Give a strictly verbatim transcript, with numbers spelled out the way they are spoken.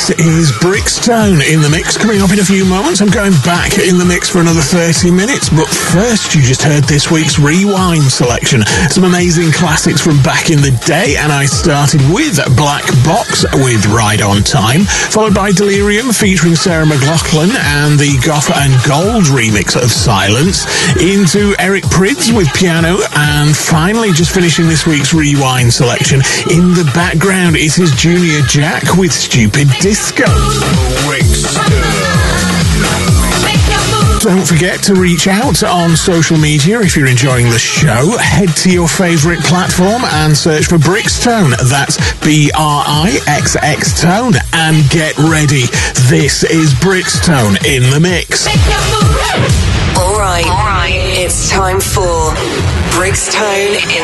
This is Brixtone in the mix. Coming up in a few moments, I'm going back in the mix for another thirty minutes. But first, you just heard this week's Rewind selection. Some amazing classics from back in the day, and I started with Black Box with Ride on Time, followed by Delirium featuring Sarah McLachlan and the Goth and Gold remix of Silence, into Eric Prydz with Piano, and finally, just finishing this week's Rewind selection, in the background, it is Junior Jack with Stupid Disco. Don't forget to reach out on social media if you're enjoying the show. Head to your favourite platform and search for Brixtone. That's B R I X X Tone. And get ready. This is Brixtone in the mix. All right. All right. It's time for Brixtone in